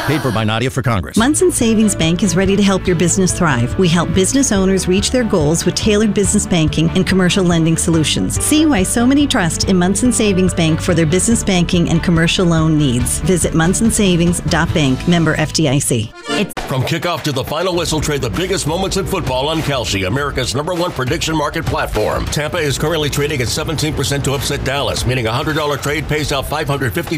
Paid for by Nadia for Congress. Munson Savings Bank is ready to help your business thrive. We help business owners reach their goals with tailored business banking and commercial lending solutions. See why so many trust in Munson Savings Bank for their business banking and commercial loan needs. Visit munsonsavings.bank, member FDIC. From kickoff to the final whistle, trade the biggest moments in football on Kalshi, America's #1 prediction market platform. Tampa is currently trading at 17% to upset Dallas, meaning a $100 trade pays out $550